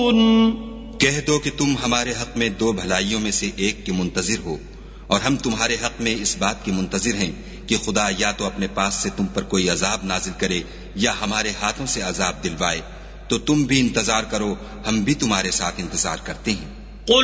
कह दो कि तुम हमारे हक में दो भलाइयों में से एक के मुंतजिर हो, और हम तुम्हारे हक में इस बात के मुंतजिर हैं कि खुदा या तो अपने पास से तुम पर कोई अजाब नाजिल करे या हमारे हाथों से अजाब दिलवाए। तो तुम भी इंतजार करो, हम भी तुम्हारे साथ इंतजार करते हैं।